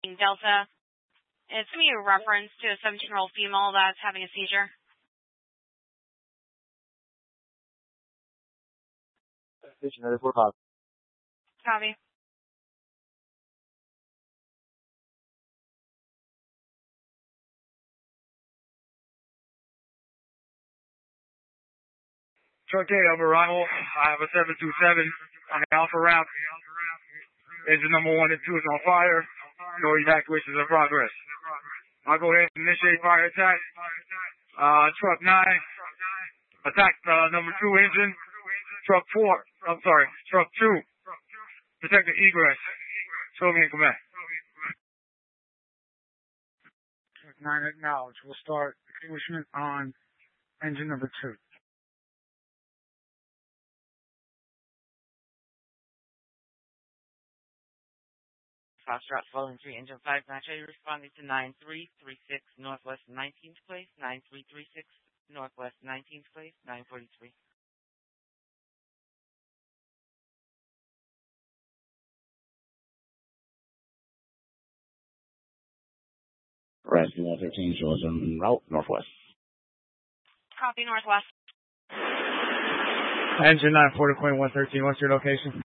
Delta. It's going to be a reference to a 17-year-old female that's having a seizure. Station 94 copy. Copy. Truck 8 of arrival. I have a 727 on the Alpha route. Engine number 1 and 2 is on fire. No evacuations in progress. I'll go ahead and initiate fire attack. Truck 9, attack number 2 engine. Truck 2, protect the egress. Show me in command. Truck 9 acknowledged. We'll start extinguishment on engine number 2. Foxtrot following 3, engine 5, Mach-A, responding to 9336 Northwest 19th Place, 9336 Northwest 19th Place, 943. Rescue 113 shows en route northwest. Copy, Northwest. Engine 940.113, what's your location?